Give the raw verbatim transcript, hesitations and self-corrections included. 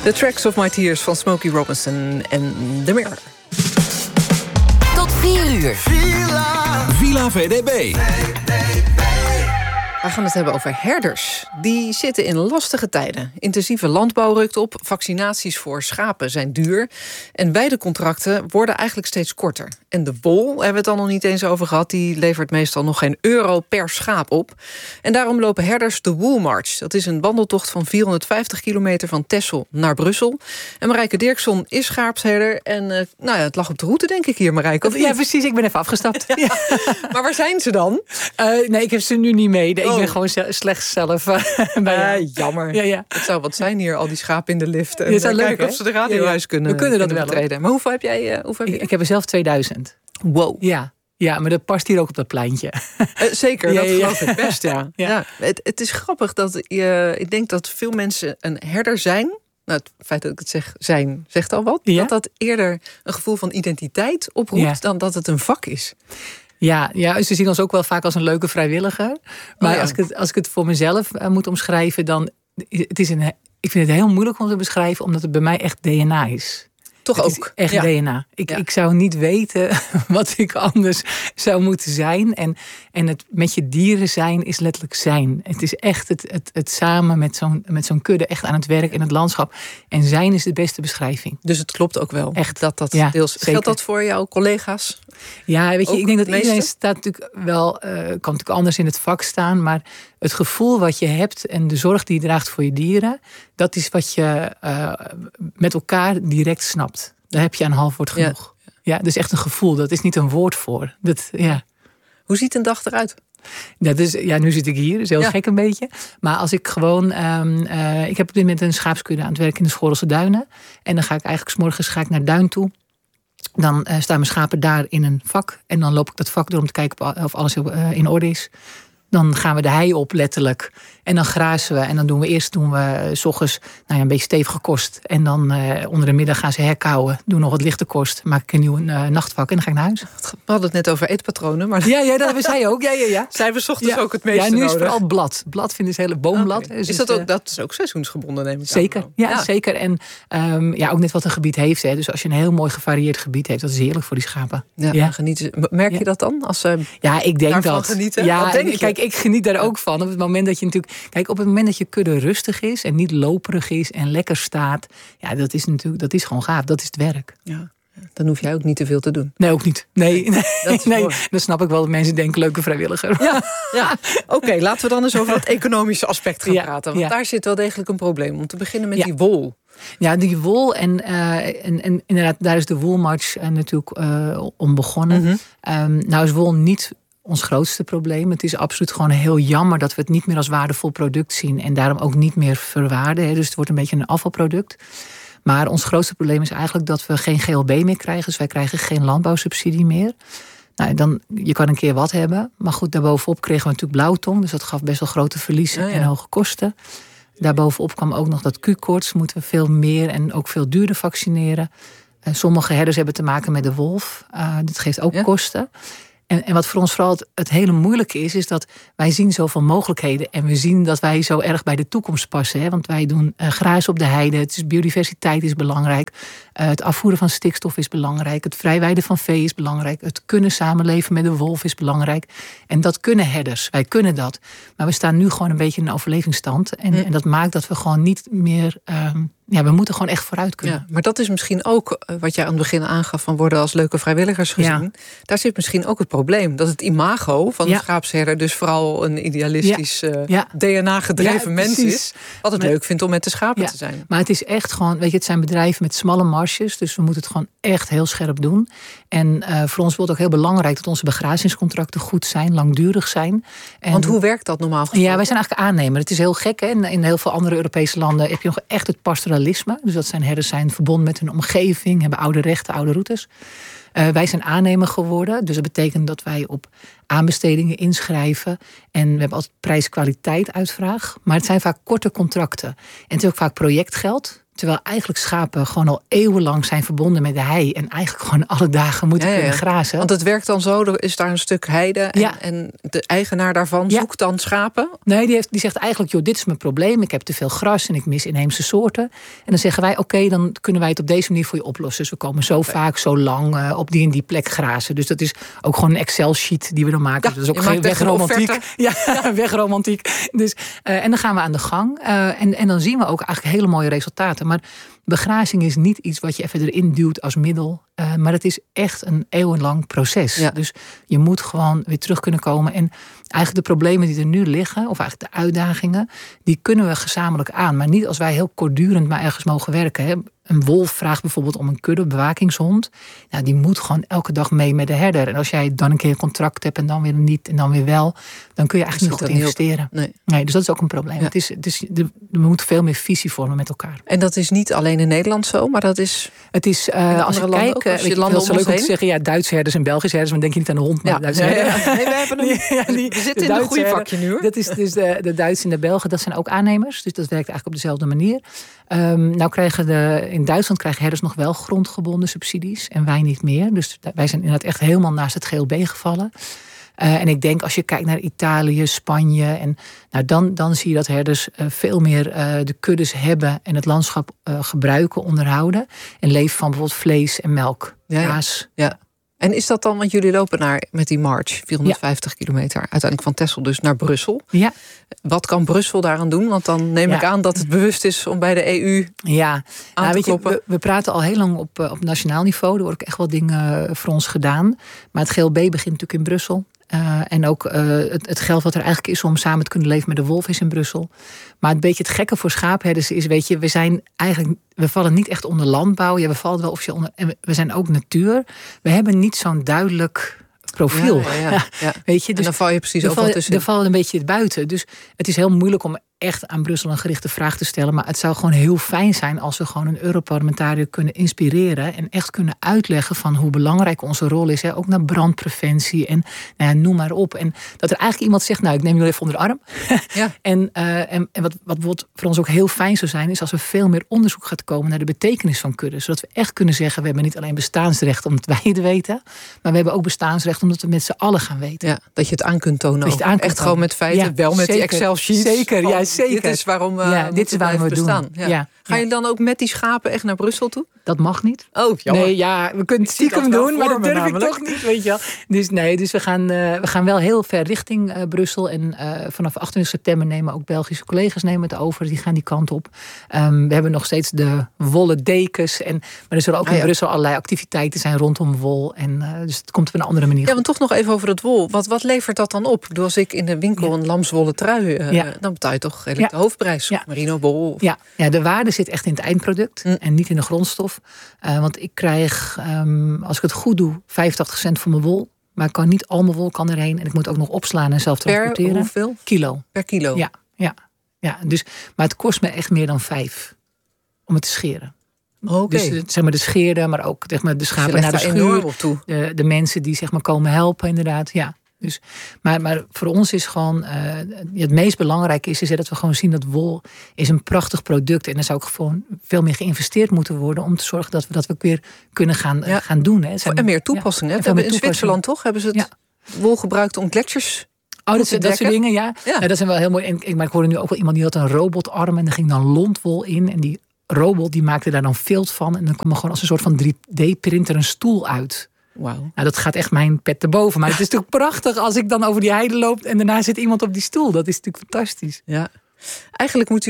The Tracks of My Tears van Smokey Robinson en The Mirror. Tot vier uur. Villa, Villa V D B. We gaan het hebben over herders. Die zitten in lastige tijden. Intensieve landbouw rukt op, vaccinaties voor schapen zijn duur. En weidecontracten worden eigenlijk steeds korter. En de wol, hebben we het al nog niet eens over gehad, die levert meestal nog geen euro per schaap op. En daarom lopen herders de Wool March. Dat is een wandeltocht van vierhonderdvijftig kilometer van Texel naar Brussel. En Marijke Dirkson is schaapsherder. En uh, nou ja, het lag op de route, denk ik hier, Marijke. Of ja, niet? precies. Ik ben even afgestapt. Ja. Maar waar zijn ze dan? Uh, nee, ik heb ze nu niet mee. Ik Oh. ben gewoon slechts zelf. Uh, bij uh, jammer. Ja, ja. Het zou wat zijn hier, al die schapen in de lift. En ja, het zou leuk, kijken of ze de radiohuis ja, ja. kunnen. We kunnen dat kunnen wel. betreden. Maar hoeveel heb jij? Uh, hoeveel heb ik, je? ik heb er zelf tweeduizend. Wow. Ja. Ja, maar dat past hier ook op dat pleintje. Uh, zeker, ja, dat ja, geloof ja. ik best, ja. Ja. ja. Het, het is grappig dat je... Ik denk dat veel mensen een herder zijn. Nou, het feit dat ik het zeg, zijn, zegt al wat. Ja? Dat dat eerder een gevoel van identiteit oproept Ja. dan dat het een vak is. Ja, ja, ze zien ons ook wel vaak als een leuke vrijwilliger. Maar oh ja. als, ik het, als ik het voor mezelf uh, moet omschrijven, dan... Het is een, ik vind het heel moeilijk om te beschrijven, omdat het bij mij echt D N A is. Toch het ook. Is echt ja. D N A. Ik, Ja. ik zou niet weten wat ik anders zou moeten zijn. En, en het met je dieren zijn is letterlijk zijn. Het is echt het, het, het samen met zo'n, met zo'n kudde echt aan het werk in het landschap. En zijn is de beste beschrijving. Dus het klopt ook wel. Echt. Dat dat Ja, deels. zeker. Geldt dat voor jouw collega's? Ja, weet je, Ook ik denk dat het meeste? iedereen staat natuurlijk wel, uh, kan natuurlijk anders in het vak staan. Maar het gevoel wat je hebt en de zorg die je draagt voor je dieren, dat is wat je uh, met elkaar direct snapt. Daar heb je een half woord genoeg. Ja, ja, dat is echt een gevoel. Dat is niet een woord voor. Dat, ja. Hoe ziet een dag eruit? Dat is, ja, nu zit ik hier. Dat is heel ja. gek een beetje. Maar als ik gewoon... Um, uh, ik heb op dit moment een schaapskudde aan het werk in de Schorelse Duinen. En dan ga ik eigenlijk 's morgens ga ik naar Duin toe. Dan uh, staan mijn schapen daar in een vak. En dan loop ik dat vak door om te kijken of alles uh, in orde is. Dan gaan we de hei op, letterlijk. En dan grazen we. En dan doen we eerst doen we, uh, 's ochtends nou ja, een beetje stevige kost. En dan uh, onder de middag gaan ze herkauwen. Doen nog wat lichte kost. Maak ik een nieuw uh, nachtvak. En dan ga ik naar huis. We hadden het net over eetpatronen. Maar Ja, ja dat hebben zij ook. Ja, ja, ja. Zij we ochtends ja. ook het meeste Ja, nu is het nodig. vooral blad. Blad vinden ze hele boomblad. Okay. Dus is dat, het, ook, dat is ook seizoensgebonden, neem ik Zeker, aan. ja, Ja. zeker. En um, ja, ook net wat een gebied heeft. Hè. Dus als je een heel mooi gevarieerd gebied heeft, dat is heerlijk voor die schapen. Ja, Ja. Genieten. Merk je Ja. dat dan? Als ze Ja, ik denk daarvan dat. genieten? Ja, Wat denk je? kijk, ik geniet daar ook van. Op het moment dat je natuurlijk, kijk, op het moment dat je kudde rustig is en niet loperig is en lekker staat, ja, dat is natuurlijk, dat is gewoon gaaf. Dat is het werk. Ja, dan hoef jij ook niet te veel te doen. Nee, ook niet. Nee, nee, dat is nee. mooi. Dan snap ik wel dat mensen denken leuke vrijwilliger. Ja, ja. Oké, okay, laten we dan eens over dat economische aspect gaan Ja, praten. Want ja. daar zit wel degelijk een probleem. Om te beginnen met Ja. die wol. Ja, die wol en, uh, en, en inderdaad, daar is de Wool March uh, natuurlijk uh, om begonnen. Mm-hmm. Um, nou is wol niet ons grootste probleem. Het is absoluut gewoon heel jammer dat we het niet meer als waardevol product zien en daarom ook niet meer verwaarden. Hè. Dus het wordt een beetje een afvalproduct. Maar ons grootste probleem is eigenlijk dat we geen G L B meer krijgen. Dus wij krijgen geen landbouwsubsidie meer. Nou, dan, je kan een keer wat hebben. Maar goed, daarbovenop kregen we natuurlijk blauwtong. Dus dat gaf best wel grote verliezen Oh ja. en hoge kosten. Daarbovenop kwam ook nog dat Q-koorts. Moeten we veel meer en ook veel duurder vaccineren. Uh, sommige herders hebben te maken met de wolf. Uh, dit geeft ook Ja. kosten. En, en wat voor ons vooral het, het hele moeilijke is, is dat wij zien zoveel mogelijkheden. En we zien dat wij zo erg bij de toekomst passen. Hè? Want wij doen uh, graas op de heide. Het is, biodiversiteit is belangrijk. Uh, het afvoeren van stikstof is belangrijk. Het vrijweiden van vee is belangrijk. Het kunnen samenleven met de wolf is belangrijk. En dat kunnen herders. Wij kunnen dat. Maar we staan nu gewoon een beetje in een overlevingsstand. En, Hm. en dat maakt dat we gewoon niet meer... Um, ja, we moeten gewoon echt vooruit kunnen. Ja, maar dat is misschien ook uh, wat jij aan het begin aangaf van worden als leuke vrijwilligers gezien. Ja. Daar zit misschien ook het probleem. Dat het imago van Ja. de schaapsherder dus vooral een idealistisch uh, Ja. D N A-gedreven Ja, mens precies. is. Wat het Maar- leuk vindt om met de schapen Ja, te zijn. Maar het is echt gewoon, weet je, het zijn bedrijven met smalle marges. Dus we moeten het gewoon echt heel scherp doen. En uh, voor ons wordt het ook heel belangrijk dat onze begrazingscontracten goed zijn, langdurig zijn. En Want hoe werkt dat normaal gesproken? Ja, wij zijn eigenlijk aannemer. Het is heel gek, hè? In, in heel veel andere Europese landen heb je nog echt het pastoralisme. Dus dat zijn herders zijn verbonden met hun omgeving, hebben oude rechten, oude routes. Uh, wij zijn aannemer geworden. Dus dat betekent dat wij op aanbestedingen inschrijven. En we hebben altijd prijs-kwaliteit uitvraag. Maar het zijn vaak korte contracten. En het is ook vaak projectgeld. Terwijl eigenlijk schapen gewoon al eeuwenlang zijn verbonden met de hei. En eigenlijk gewoon alle dagen moeten ja, ja. kunnen grazen. Want het werkt dan zo, er is daar een stuk heide. En, ja. en de eigenaar daarvan ja. zoekt dan schapen? Nee, die, heeft, die zegt eigenlijk, joh, dit is mijn probleem. Ik heb te veel gras en ik mis inheemse soorten. En dan zeggen wij, oké, okay, dan kunnen wij het op deze manier voor je oplossen. Dus we komen zo okay. vaak, zo lang uh, op die en die plek grazen. Dus dat is ook gewoon een Excel-sheet die we dan maken. Ja, dat is ook geen wegromantiek. Ja, ja. wegromantiek. Dus, uh, en dan gaan we aan de gang. Uh, en, en dan zien we ook eigenlijk hele mooie resultaten. Maar begrazing is niet iets wat je even erin duwt als middel. Uh, maar het is echt een eeuwenlang proces. Ja. Dus je moet gewoon weer terug kunnen komen. En eigenlijk de problemen die er nu liggen, of eigenlijk de uitdagingen, die kunnen we gezamenlijk aan. Maar niet als wij heel kortdurend maar ergens mogen werken. Hè. Een wolf vraagt bijvoorbeeld om een kudde bewakingshond. Nou, die moet gewoon elke dag mee met de herder. En als jij dan een keer een contract hebt en dan weer niet en dan weer wel, dan kun je eigenlijk niet goed investeren. Nee. nee, dus dat is ook een probleem. Ja. Het is, het is, de, we moeten veel meer visie vormen met elkaar. En dat is niet alleen in Nederland zo, maar dat is. Het is uh, als je kijkt, als je weet, landen zo leuk om te zeggen, ja, Duitse herders en Belgische herders, maar denk je niet aan de hond, maar ja. de Duitse herder. Ja, nee, we hebben een, ja, die, we zitten in een goede vakje nu, hoor. Dat is dus de, de Duitse en de Belgen, dat zijn ook aannemers, dus dat werkt eigenlijk op dezelfde manier. Um, nou krijgen de, in Duitsland krijgen herders nog wel grondgebonden subsidies en wij niet meer. Dus wij zijn inderdaad echt helemaal naast het G L B gevallen. Uh, en ik denk als je kijkt naar Italië, Spanje, en nou dan, dan zie je dat herders uh, veel meer uh, de kuddes hebben en het landschap uh, gebruiken, onderhouden. En leven van bijvoorbeeld vlees en melk, ja, kaas. Ja. ja. En is dat dan, want jullie lopen naar met die march, vierhonderdvijftig ja. kilometer, uiteindelijk van Texel dus naar Brussel. Ja. Wat kan Brussel daaraan doen? Want dan neem ja. ik aan dat het bewust is om bij de E U ja. aan nou, te weet kloppen. Je, we, we praten al heel lang op, op nationaal niveau. Er worden ook echt wel dingen voor ons gedaan. Maar het G L B begint natuurlijk in Brussel. Uh, en ook uh, het, het geld wat er eigenlijk is om samen te kunnen leven met de wolf is in Brussel. Maar een beetje het gekke voor schaapherders is, weet je, we zijn eigenlijk, we vallen niet echt onder landbouw. Ja, we vallen wel officieel onder, en we zijn ook natuur. We hebben niet zo'n duidelijk profiel. Ja, ja, ja, ja. Weet je, dus en dan val je precies overal tussen. Er vallen een beetje buiten. Dus het is heel moeilijk om echt aan Brussel een gerichte vraag te stellen. Maar het zou gewoon heel fijn zijn als we gewoon een Europarlementariër kunnen inspireren en echt kunnen uitleggen van hoe belangrijk onze rol is. Hè? Ook naar brandpreventie en nou ja, noem maar op. En dat er eigenlijk iemand zegt, nou ik neem jullie even onder de arm. Ja. en, uh, en, en wat, wat bijvoorbeeld voor ons ook heel fijn zou zijn, is als er veel meer onderzoek gaat komen naar de betekenis van kudde. Zodat we echt kunnen zeggen, we hebben niet alleen bestaansrecht omdat wij het weten, maar we hebben ook bestaansrecht omdat we met z'n allen gaan weten. Ja, dat je het aan kunt tonen. Dat je het aan kunt echt tonen. Gewoon met feiten, ja, wel met zeker, die Excel-sheets. Zeker, ja, zeker. Dit is waarom, uh, ja, dit is waarom we bestaan. Doen. Ja. Ja. Ga je dan ook met die schapen echt naar Brussel toe? Dat mag niet. Oh, jammer. Nee, ja, we kunnen het stiekem doen, maar dat durf namelijk. ik toch niet, weet je wel. Dus nee, dus we gaan, uh, we gaan wel heel ver richting uh, Brussel. En uh, vanaf achtentwintig september nemen ook Belgische collega's nemen het over. Die gaan die kant op. Um, we hebben nog steeds de wollen dekens. En, maar er zullen ook ah, in ja. Brussel allerlei activiteiten zijn rondom wol. En, uh, dus het komt op een andere manier. Ja, want toch nog even over dat wol. Wat, wat levert dat dan op? Als ik in de winkel ja. een lamswollen trui, uh, ja. dan betaal je toch redelijk ja. de hoofdprijs. Ja. Merino wol. Of... Ja. ja, de waarde zit echt in het eindproduct. Mm. En niet in de grondstof. Uh, want ik krijg, um, als ik het goed doe, vijfentachtig cent voor mijn wol. Maar ik kan niet al mijn wol kan erheen. En ik moet ook nog opslaan en zelf transporteren. Per hoeveel? Kilo. Per kilo? Ja, ja, ja. Dus, maar het kost me echt meer dan vijf om het te scheren. Okay. Dus zeg maar de scheerder, maar ook zeg maar, de schapen naar de schuur. Op toe. De, de mensen die zeg maar, komen helpen inderdaad, ja. Dus, maar, maar voor ons is gewoon, uh, het meest belangrijke is, is dat we gewoon zien dat wol is een prachtig product. En er zou ook gewoon veel meer geïnvesteerd moeten worden om te zorgen dat we dat we weer kunnen gaan, ja. uh, gaan doen. Hè. Zijn, en meer toepassingen. Ja, hebben in Zwitserland toch? Hebben ze het ja. wol gebruikt om gletsjers Oh, dat, dat soort dingen, ja. Ja. ja. Dat zijn wel heel mooi. En ik, maar ik hoorde nu ook wel iemand die had een robotarm en er ging dan lontwol in. En die robot die maakte daar dan vilt van. En dan kwam er gewoon als een soort van drie D-printer een stoel uit. Wow. Nou, dat gaat echt mijn pet te boven. Maar het is natuurlijk prachtig als ik dan over die heide loop en daarna zit iemand op die stoel. Dat is natuurlijk fantastisch. Ja. Eigenlijk moet u